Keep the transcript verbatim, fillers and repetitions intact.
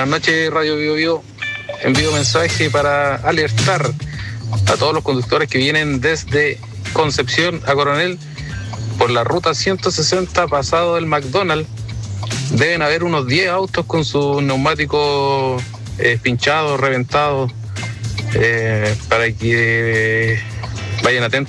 Buenas noches, Radio Bio Bio. Envío mensaje para alertar a todos los conductores que vienen desde Concepción a Coronel por la ruta ciento sesenta pasado del McDonald's. Deben haber unos diez autos con sus neumáticos eh, pinchados, reventados, eh, para que vayan atentos